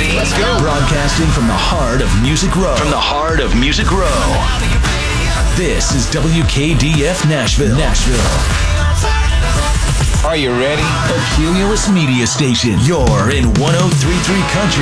ready? Let's go. Broadcasting from the heart of Music Row. This is WKDF Nashville. Are you ready? A Cumulus media station. You're in 103.3 Country.